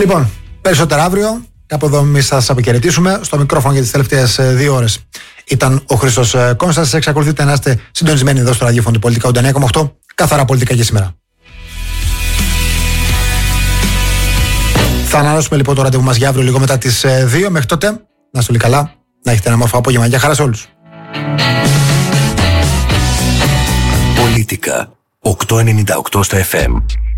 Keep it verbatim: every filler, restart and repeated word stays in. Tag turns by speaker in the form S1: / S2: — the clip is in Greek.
S1: Λοιπόν, περισσότερα αύριο. Κάπου εδώ εμείς θα σας αποχαιρετήσουμε. Στο μικρόφωνο για τις τελευταίες δύο ώρες ήταν ο Χρήστος Κόνστας. Εξακολουθείτε να είστε συντονισμένοι εδώ στο ραδιόφωνο του Πολιτικά ογδόντα εννέα κόμμα οκτώ. Καθαρά πολιτικά για σήμερα. Θα ανανεώσουμε λοιπόν το ραντεβού μας για αύριο λίγο μετά τις δύο. Μέχρι τότε, να είστε όλοι καλά, να έχετε ένα μόρφο απόγευμα. Γεια χαρά σε όλους.
S2: Πολιτικά οκτακόσια ενενήντα οκτώ στο εφ εμ.